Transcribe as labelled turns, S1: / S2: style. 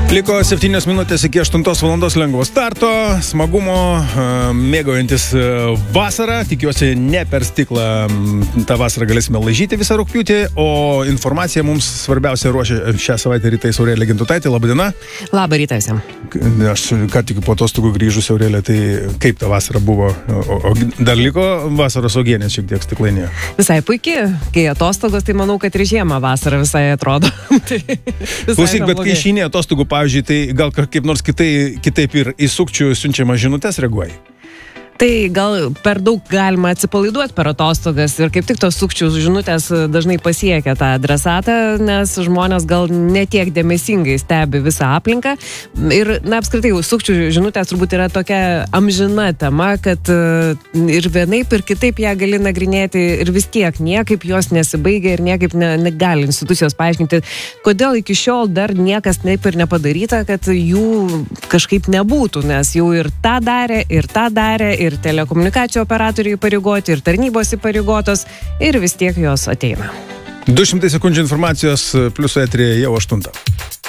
S1: Liko 7 minutės iki 8 valandos lengvo starto, smagumo, mėgaujantis vasarą, tikiuosi ne per stiklą tą vasarą galėsime laižyti visą rugpjūtį, o informacija mums svarbiausia ruošia šią savaitę rytais Aurelija Gintutaitė. Labadiena.
S2: Labą rytą visiems.
S1: Aš ką tik po atostogų grįžus, Aurelija, tai kaip ta vasara buvo? O dar liko vasaros uogienės šiek tiek stiklainėje?
S2: Visai puikiai, kai atostogos, tai manau, kad ir žiemą vasarą visai atrodo.
S1: Klausyk, bet kai išeini atostogų, pavyzdžiui, tai gal kaip nors kitaip ir į sukčių siunčiamą žinutės reaguoji?
S2: Tai gal per daug galima atsipalaiduoti per atostogas ir kaip tik tos sukčių žinutės dažnai pasiekia tą adresatą, nes žmonės gal netiek dėmesingai stebi visą aplinką. Ir, apskritai, sukčių žinutės turbūt yra tokia amžina tema, kad ir vienaip ir kitaip ją gali nagrinėti ir vis tiek niekaip jos nesibaigia ir niekaip negali institucijos paaiškinti, kodėl iki šiol dar niekas taip ir nepadaryta, kad jų kažkaip nebūtų, nes jau ir tą darė, ir telekomunikacijų operatoriai įpareigoti, ir tarnybos įpareigotos, ir vis tiek jos ateina.
S1: 200 sekundžių informacijos pliusų eteryje jau 8.